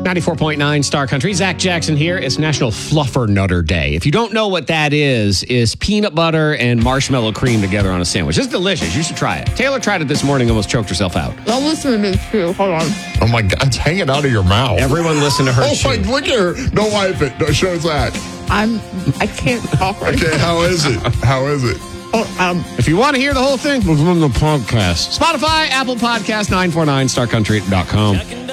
94.9 Star Country. Zach Jackson here. It's National Fluffer Nutter Day. If you don't know what that is peanut butter and marshmallow cream together on a sandwich. It's delicious. You should try it. Taylor tried it this morning, almost choked herself out. I'll listen to this too. Hold on. Oh my God, it's hanging out of your mouth. Everyone listen to her. Oh my, look at her. Don't wipe it. No, show Zach. I can't talk right Okay, how is it? How is it? If you want to hear the whole thing, listen to the podcast. Spotify, Apple Podcast, 949starcountry.com.